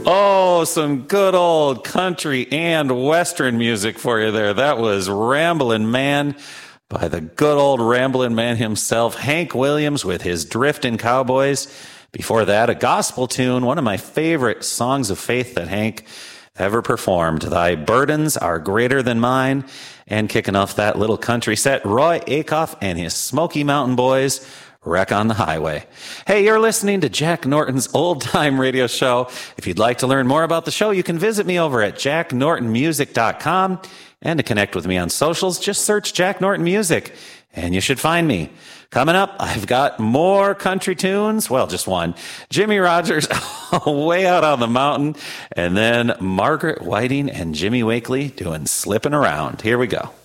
Oh, some good old country and western music for you there. That was Ramblin' Man by the good old Ramblin' Man himself, Hank Williams, with his Driftin' Cowboys. Before that, a gospel tune, one of my favorite songs of faith that Hank ever performed. Thy burdens are greater than mine. And kicking off that little country set, Roy Acuff and his Smoky Mountain Boys, Wreck on the Highway. Hey, you're listening to Jack Norton's Old Time Radio Show. If you'd like to learn more about the show, you can visit me over at jacknortonmusic.com. And to connect with me on socials, just search Jack Norton Music, and you should find me. Coming up, I've got more country tunes. Well, just one. Jimmy Rogers, Way Out on the Mountain. And then Margaret Whiting and Jimmy Wakely doing Slippin' Around. Here we go.